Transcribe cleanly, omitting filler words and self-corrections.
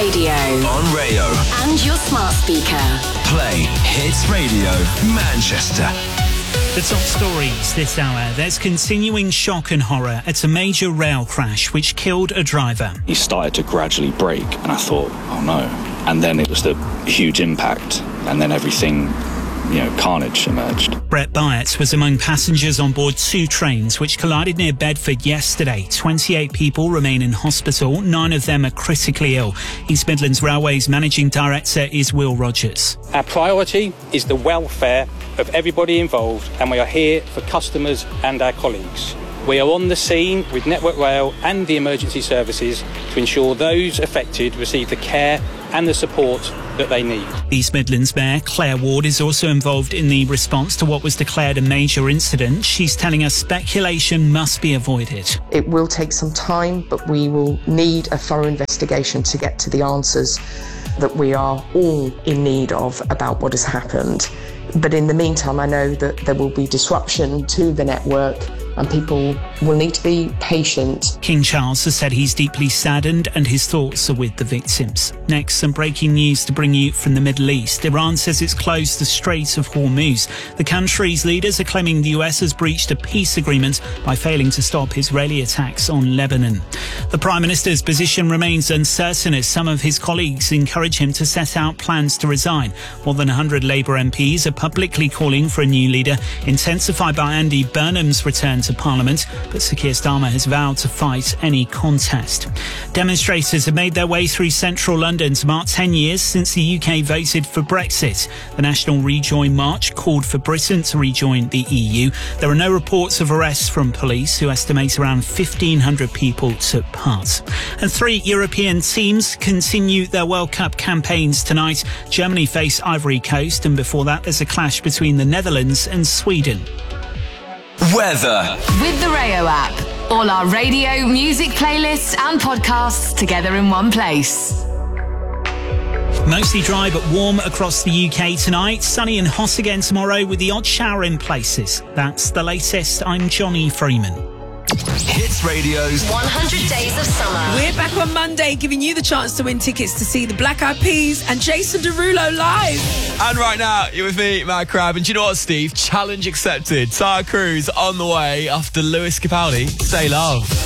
radio. On Rayo. And your smart speaker. Play Hits Radio Manchester. The top stories this hour. There's continuing shock and horror at a major rail crash which killed a driver. He started to gradually brake and I thought, oh no. And then it was the huge impact and then everything, carnage emerged. Brett Byatt was among passengers on board two trains which collided near Bedford yesterday. 28 people remain in hospital. 9 of them are critically ill. East Midlands Railway's managing director is Will Rogers. Our priority is the welfare of everybody involved, and we are here for customers and our colleagues. We are on the scene with Network Rail and the emergency services to ensure those affected receive the care and the support that they need. East Midlands Mayor Claire Ward is also involved in the response to what was declared a major incident. She's telling us speculation must be avoided. It will take some time, but we will need a thorough investigation to get to the answers that we are all in need of about what has happened. But in the meantime, I know that there will be disruption to the network and people will need to be patient. King Charles has said he's deeply saddened and his thoughts are with the victims. Next, some breaking news to bring you from the Middle East. Iran says it's closed the Strait of Hormuz. The country's leaders are claiming the US has breached a peace agreement by failing to stop Israeli attacks on Lebanon. The Prime Minister's position remains uncertain as some of his colleagues encourage him to set out plans to resign. More than 100 Labour MPs are publicly calling for a new leader, intensified by Andy Burnham's return to Parliament, but Sir Keir Starmer has vowed to fight any contest. Demonstrators have made their way through central London to mark 10 years since the UK voted for Brexit. The National Rejoin March called for Britain to rejoin the EU. There are no reports of arrests from police, who estimate around 1,500 people took part. And 3 European teams continue their World Cup campaigns tonight. Germany face Ivory Coast, and before that there's a clash between the Netherlands and Sweden. Weather. With the Rayo app. All our radio, music playlists and podcasts together in one place. Mostly dry but warm across the UK tonight. Sunny and hot again tomorrow with the odd shower in places. That's the latest. I'm Johnny Freeman. Hits Radio's 100 Days of Summer. We're back on Monday giving you the chance to win tickets to see the Black Eyed Peas and Jason Derulo live. And right now, you're with me, Matt Crab. And do you know what, Steve? Challenge accepted. Tara Cruz on the way after Lewis Capaldi. Say Love.